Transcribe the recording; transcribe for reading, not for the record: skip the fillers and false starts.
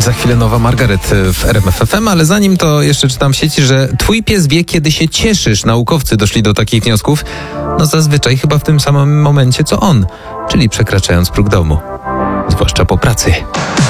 Za chwilę nowa Margaret w RMF FM, ale zanim to jeszcze czytam w sieci, że twój pies wie, kiedy się cieszysz. Naukowcy doszli do takich wniosków, zazwyczaj chyba w tym samym momencie co on, czyli przekraczając próg domu, zwłaszcza po pracy.